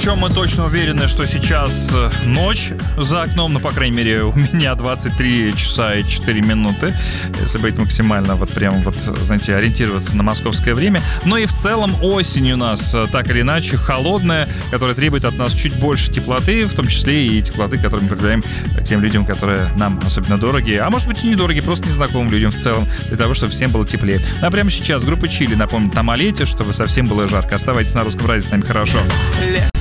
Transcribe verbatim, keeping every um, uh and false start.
чем мы точно уверены, что сейчас ночь за окном, ну, по крайней мере, у меня двадцать три часа и четыре минуты, если быть максимально вот прям вот, знаете, ориентироваться на московское время. Но и в целом осень у нас так или иначе холодная, которая требует от нас чуть больше теплоты, в том числе и теплоты, которую мы проявляем тем людям, которые нам особенно дороги, а может быть и недороги, просто незнакомым людям в целом, для того, чтобы всем было теплее. А прямо сейчас группа Чили напомнит нам о лете, чтобы совсем было жарко. Оставайтесь на Русском радио, с нами хорошо.